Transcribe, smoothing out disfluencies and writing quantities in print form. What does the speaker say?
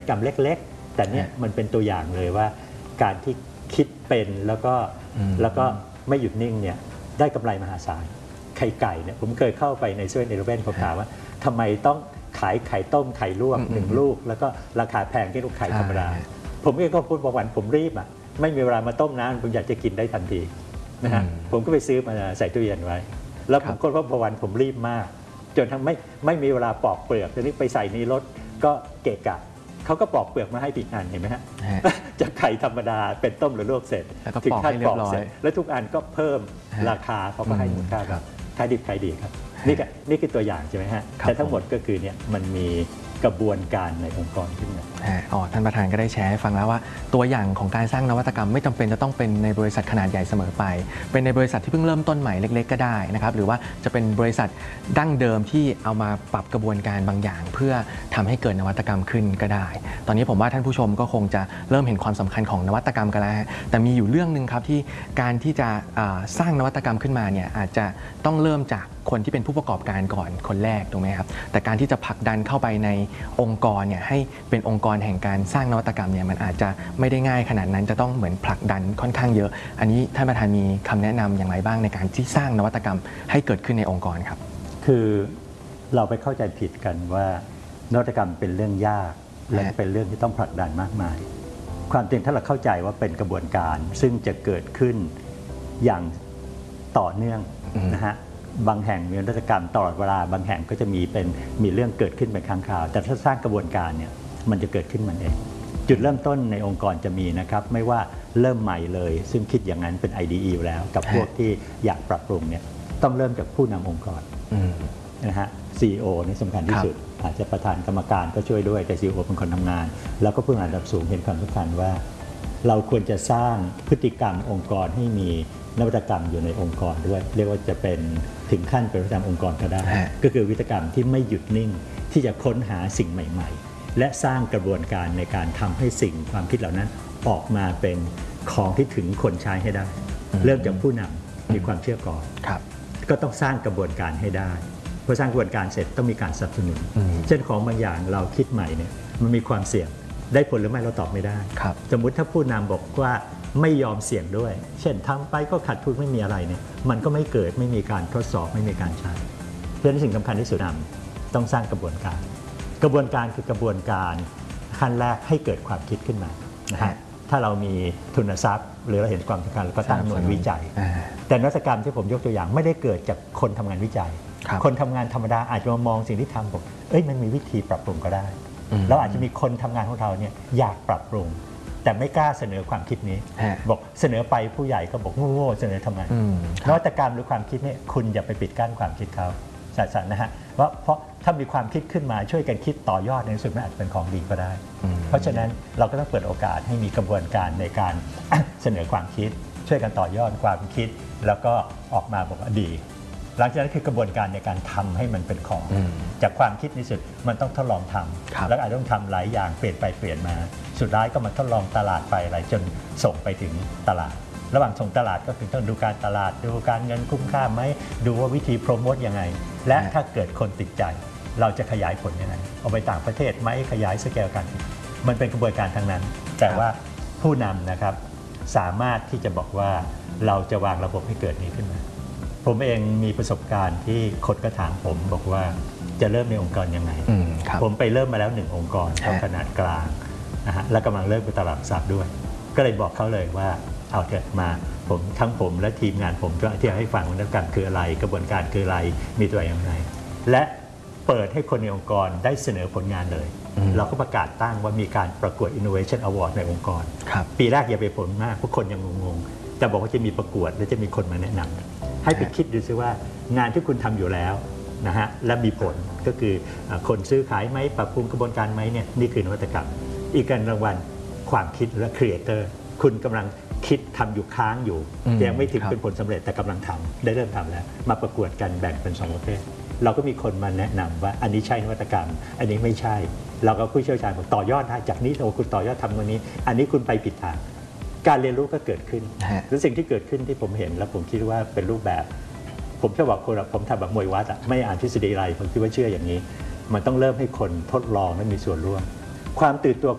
กรรมเล็กๆแต่เนี่ยมันเป็นตัวอย่างเลยว่าการที่คิดเป็นแล้วก็ไม่หยุดนิ่งเนี่ยได้กำไรมหาศาลไข่ไก่เนี่ยผมเคยเข้าไปในเซเว่นอีเลฟเว่นผมถามว่าทำไมต้องขายไข่ต้มไข่ลวก1 ลูกแล้วก็ราคาแพงที่ลูกไข่ธรรมดาผมเองก็พูดบอกวันผมรีบอ่ะไม่มีเวลามาต้มน้ำผมอยากจะกินได้ทันทีนะฮะผมก็ไปซื้อมาใส่ตู้เย็นไว้แล้วผมก็พอวันผมรีบมากจนทั้งไม่มีเวลาปอกเปลือกทีนี้ไปใส่ในรถก็เกะกะเขาก็ปอกเปลือกมาให้อีกอันเห็นไหมฮะจากไข่ธรรมดาเป็นต้มหรือลวกเสร็จถึงขั้นปอกเสร็จแล้วทุกอันก็เพิ่มราคาเขาก็ให้มูลค่าครับขายดิบขายดีครับนี่คือตัวอย่างใช่ไหมฮะแต่ทั้งหมดก็คือเนี่ยมันมีกระบวนการในองค์กรขึ้นมาท่านประธานก็ได้แชร์ให้ฟังแล้วว่าตัวอย่างของการสร้างนวัตกรรมไม่จำเป็นจะต้องเป็นในบริษัทขนาดใหญ่เสมอไปเป็นในบริษัทที่เพิ่งเริ่มต้นใหม่เล็กๆก็ได้นะครับหรือว่าจะเป็นบริษัทดั้งเดิมที่เอามาปรับกระบวนการบางอย่างเพื่อทำให้เกิดนวัตกรรมขึ้นก็ได้ตอนนี้ผมว่าท่านผู้ชมก็คงจะเริ่มเห็นความสำคัญของนวัตกรรมกันแล้วแต่มีอยู่เรื่องนึงครับที่การที่จะสร้างนวัตกรรมขึ้นมาเนี่ยอาจจะต้องเริ่มจากคนที่เป็นผู้ประกอบการก่อนคนแรกถูกไหมครับแต่การที่จะผลักดันเข้าไปในองค์กรเนี่ยให้เป็นองค์กรแห่งการสร้างนวัตกรรมเนี่ยมันอาจจะไม่ได้ง่ายขนาดนั้นจะต้องเหมือนผลักดันค่อนข้างเยอะอันนี้ท่านประธานมีคำแนะนำอย่างไรบ้างในการที่สร้างนวัตกรรมให้เกิดขึ้นในองค์กรครับคือเราไปเข้าใจผิดกันว่านวัตกรรมเป็นเรื่องยากและเป็นเรื่องที่ต้องผลักดันมากมายความจริงถ้าเราเข้าใจว่าเป็นกระบวนการซึ่งจะเกิดขึ้นอย่างต่อเนื่องนะฮะบางแห่งมีนวัตกรรมตลอดเวลาบางแห่งก็จะมีเรื่องเกิดขึ้นเป็นครั้งคราวแต่ถ้าสร้างกระบวนการเนี่ยมันจะเกิดขึ้นมันเองจุดเริ่มต้นในองค์กรจะมีนะครับไม่ว่าเริ่มใหม่เลยซึ่งคิดอย่างนั้นเป็น IDE อยู่แล้วกับพวกที่อยากปรับปรุงเนี่ยต้องเริ่มจากผู้นำองค์กรนะฮะ CEO นี่สำคัญที่สุดอาจจะประธานกรรมการก็ช่วยด้วยแต่ CEO เป็นคนทำงานแล้วก็ผู้บริหารระดับสูงเห็นความสำคัญว่าเราควรจะสร้างพฤติกรรมองค์กรให้มีนวัตกรรมอยู่ในองค์กรด้วยเรียกว่าจะเป็นถึงขั้นเป็นประจำองค์กรก็ได้ก็คือวิธีกรรมที่ไม่หยุดนิ่งที่จะค้นหาสิ่งใหม่ๆและสร้างกระบวนการในการทำให้สิ่งความคิดเหล่านั้นออกมาเป็นของที่ถึงคนใช้ให้ได้เริ่มจากผู้นำมีความเชื่อก่อนก็ต้องสร้างกระบวนการให้ได้พอสร้างกระบวนการเสร็จต้องมีการสนับสนุนเช่นของบางอย่างเราคิดใหม่เนี่ยมันมีความเสี่ยงได้ผลหรือไม่เราตอบไม่ได้สมมุติถ้าผู้นำบอกว่าไม่ยอมเสี่ยงด้วยเช่นทำไปก็ขาดทุนไม่มีอะไรเนี่ยมันก็ไม่เกิดไม่มีการทดสอบไม่มีการใช้เพราะฉะนั้นสิ่งสำคัญที่สุดต้องสร้างกระบวนการคือกระบวนการขั้นแรกให้เกิดความคิดขึ้นมานะฮะถ้าเรามีทุนทรัพย์หรือเราเห็นความสำคัญเราก็ตั้งหน่วยวิจัยแต่นวัตกรรมที่ผมยกตัวอย่างไม่ได้เกิดจากคนทำงานวิจัยคนทำงานธรรมดาอาจจะมองสิ่งที่ทำบอกมันมีวิธีปรับปรุงก็ได้แล้วอาจจะมีคนทำงานของเราเนี่ยอยากปรับปรุงแต่ไม่กล้าเสนอความคิดนี้บอกเสนอไปผู้ใหญ่ก็บอกโง่เสนอทำไมนวัตกรรมหรือความคิดเนี่ยคุณอย่าไปปิดกั้นความคิดเขาสัตว์นะฮะเพราะถ้ามีความคิดขึ้นมาช่วยกันคิดต่อยอดในสุดมันอาจจะเป็นของดีก็ได้เพราะฉะนั้นเราก็ต้องเปิดโอกาสให้มีกระบวนการในการเสนอความคิดช่วยกันต่อยอดความคิดแล้วก็ออกมาบอกว่าดีหลังจากนั้นคือกระบวนการในการทำให้มันเป็นของจากความคิดในสุดมันต้องทดลองทำแล้วอาจจะต้องทำหลายอย่างเปลี่ยนไปเปลี่ยนมาสุดท้ายก็มาทดลองตลาดไปอะไรจนส่งไปถึงตลาดระหว่างส่งตลาดก็คือต้องดูการตลาดดูการเงินคุ้มค่าไหมดูว่าวิธีโปรโมทยังไงและถ้าเกิดคนติดใจเราจะขยายผลยังไงเอาไปต่างประเทศไหมขยายสเกลกันมันเป็นกระบวนการทั้งนั้นแต่ว่าผู้นำนะครับสามารถที่จะบอกว่าเราจะวางระบบให้เกิดนี้ขึ้นมาผมเองมีประสบการณ์ที่คนก็ถามผมบอกว่าจะเริ่มในองค์กรยังไงผมไปเริ่มมาแล้ว1องค์กรขนาดกลางนะฮะและกำลังเริ่มไปตลาดหลักทรัพย์ด้วยก็เลยบอกเขาเลยว่าเอาเถอะมาผมและทีมงานผมก็อธิบายให้ฟังว่านวัตกรรมคืออะไรกระบวนการคืออะไรมีตัวอย่างไรและเปิดให้คนในองค์กรได้เสนอผลงานเลยเราก็ประกาศตั้งว่ามีการประกวด Innovation Award ในองค์กรปีแรกอย่าไปผลมากเพราะคนยังงงๆแต่บอกว่าจะมีประกวดและจะมีคนมาแนะนำให้ไปคิดดูซิว่างานที่คุณทำอยู่แล้วนะฮะและมีผลก็คือคนซื้อขายไหมปรับปรุงกระบวนการไหมเนี่ยนี่คือนวัตกรรมอีกการรางวัลความคิดและครีเอเตอร์คุณกำลังคิดทำอยู่ค้างอยู่ยังไม่ถึงเป็นผลสำเร็จแต่กำลังทำได้เริ่มทำแล้วมาประกวดกันแบ่งเป็น2ประเภทเราก็มีคนมาแนะนำว่าอันนี้ใช่นวัตกรรมอันนี้ไม่ใช่เราก็ผู้เชี่ยวชาญบอกต่อยอดได้จากนี้คุณต่อยอดทำวันนี้อันนี้คุณไปผิดทางการเรียนรู้ก็เกิดขึ้นและสิ่งที่เกิดขึ้นที่ผมเห็นแล้วผมคิดว่าเป็นรูปแบบผมจะบอกคนผมทำแบบมวยวัดไม่อ่านทฤษฎีอะไรผมคิดว่าเชื่ออย่างนี้มันต้องเริ่มให้คนทดลองและมีส่วนร่วมความตื่นตัว